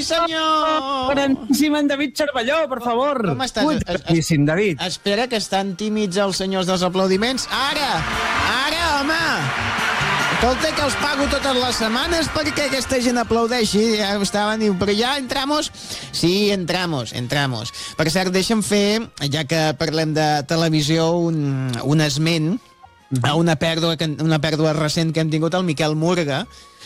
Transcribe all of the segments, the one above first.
senyor! Grandíssim en David Cervelló, per favor. Com estàs? Grandíssim, David. Espera, que estan tímids els senyors dels aplaudiments. Ara, home! Escolta, que els pago totes les setmanes perquè aquesta gent aplaudeixi. Ja estaven, diu, però ja entramos? Sí, entramos. Per cert, deixa'm fer, ja que parlem de televisió, un esment a una pèrdua recent que hem tingut, el Miquel Murga,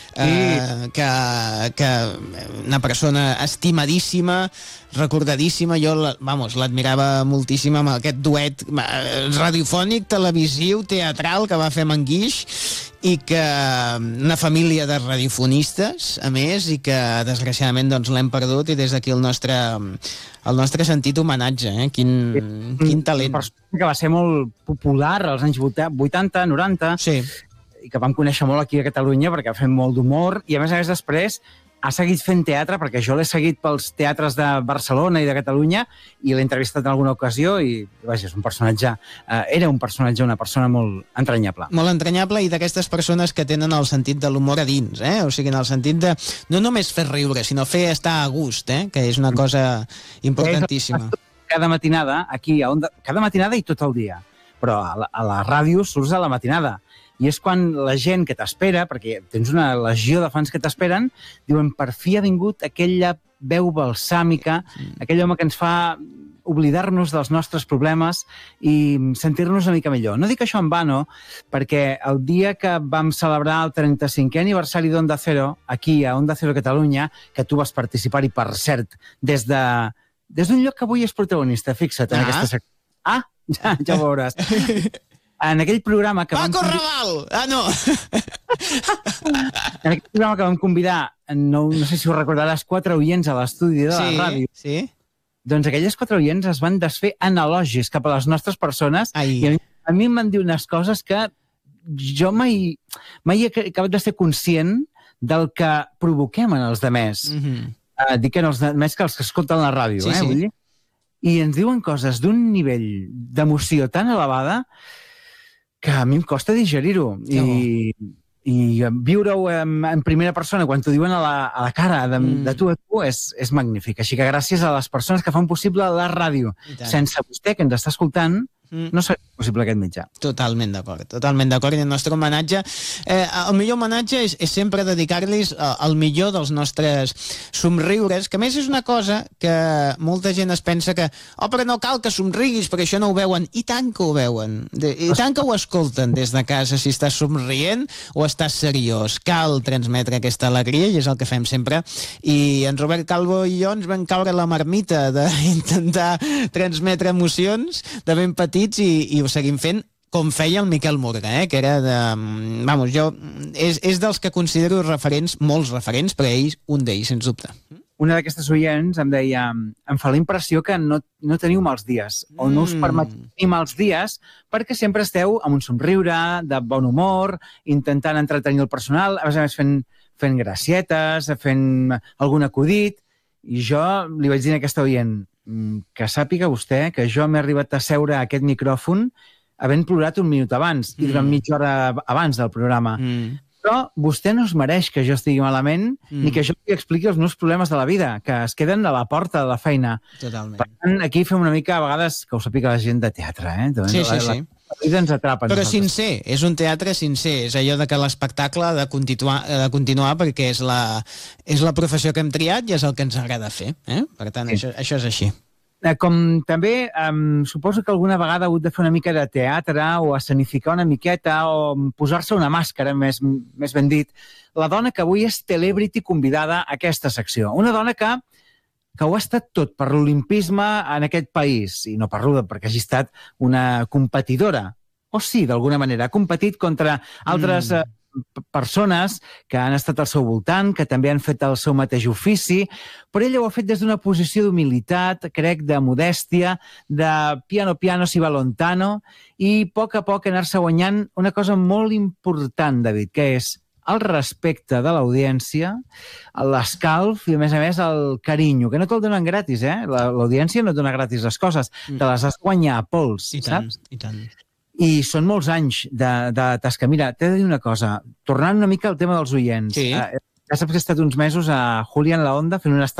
que una persona estimadíssima, recordadíssima. Jo, l'admirava moltíssim amb aquest duet radiofònic, televisiu, teatral que va fer amb en Guix, i que una família de radiofonistes, a més, i que desgraciadament doncs, l'hem perdut, i des d'aquí el nostre sentit homenatge, quin talent. Una persona que va ser molt popular als anys 80, 90, sí, i que vam conèixer molt aquí a Catalunya perquè ha fet molt d'humor, i a més després ha seguit fent teatre, perquè jo l'he seguit pels teatres de Barcelona i de Catalunya, i l'he entrevistat en alguna ocasió, i vaja, és un personatge, una persona molt entranyable. Molt entranyable, i d'aquestes persones que tenen el sentit de l'humor a dins, o sigui, en el sentit de no només fer riure, sinó fer estar a gust, que és una cosa importantíssima. Cada matinada, aquí, cada matinada i tot el dia, però a la ràdio surts a la matinada, i és quan la gent que t'espera, perquè tens una legió de fans que t'esperen, diuen, per fi ha vingut aquella veu balsàmica, aquell home que ens fa oblidar-nos dels nostres problemes i sentir-nos una mica millor. No dic això en vano, perquè el dia que vam celebrar el 35è aniversari d'Onda Cero, aquí a Onda Cero Catalunya, que tu vas participar-hi, per cert, des d'un lloc que avui és protagonista, fixa't en aquesta secció. Ja ho veuràs. En aquell programa que Paco Raval! No! En aquell programa que vam convidar, no sé si ho recordaràs, 4 oients a l'estudi de la ràdio. Sí. Doncs aquelles 4 oients es van desfer en elogis cap a les nostres persones. I a mi em van dir unes coses que jo mai he acabat de ser conscient del que provoquem en els demés. Dic en els demés que els que escolten la ràdio, vull dir? I ens diuen coses d'un nivell d'emoció tan elevada que a mi em costa digerir-ho. I viure-ho en primera persona, quan t'ho diuen a la cara de tu a tu, és magnífic. Així que gràcies a les persones que fan possible la ràdio. Sense vostè, que ens està escoltant, no seria possible aquest mitjà. Totalment d'acord. I el nostre homenatge, el millor homenatge és sempre dedicar-los al millor dels nostres somriures, que a més és una cosa que molta gent es pensa que però no cal que somriguis perquè això no ho veuen. I tant que ho veuen. I tant que ho escolten des de casa, si estàs somrient o estàs seriós. Cal transmetre aquesta alegria, i és el que fem sempre. I en Robert Calvo i jo ens vam caure la marmita d'intentar transmetre emocions de ben petits, i ho seguim fent com feia el Miquel Murga, que era és dels que considero referents, molts referents, però ells, un d'ells, sens dubte. Una d'aquestes oients em deia, em fa la impressió que no teniu mals dies, o no us permetiu tenir mals dies, perquè sempre esteu amb un somriure, de bon humor, intentant entretenir el personal, a més fent gracietes, fent algun acudit, i jo li vaig dir a aquesta oient, que sàpiga vostè que jo m'he arribat a seure a aquest micròfon havent plorat un minut abans i durant mitja hora abans del programa. Però vostè no es mereix que jo estigui malament ni que jo li expliqui els meus problemes de la vida, que es queden a la porta de la feina. Totalment. Per tant, aquí fem una mica, a vegades, que ho sàpiga la gent de teatre, Sí. La vida ens atrapa. Però sincer, és un teatre sincer, és allò de que l'espectacle ha de continuar perquè és la professió que hem triat i és el que ens agrada fer. Per tant, això és així. Com també suposo que alguna vegada ha hagut de fer una mica de teatre o escenificar una miqueta o posar-se una màscara, més ben dit, la dona que avui és celebrity convidada a aquesta secció. Una dona que ho ha estat tot per l'olimpisme en aquest país, i no parlo perquè hagi estat una competidora, o sí, d'alguna manera, ha competit contra altres persones que han estat al seu voltant, que també han fet el seu mateix ofici, però ella ho ha fet des d'una posició d'humilitat, crec, de modèstia, de piano si va lontano, i a poc anar-se guanyant una cosa molt important, David, que és el respecte de l'audiència, l'escalf i, a més, el carinyo, que no te'l donen gratis, L'audiència no et dona gratis les coses, te les has de guanyar a pols, saps? I tant. I són molts anys de tasca. Mira, t'he de dir una cosa, tornant una mica al tema dels oients. Ja saps que he estat uns mesos a Julia en la Onda fent una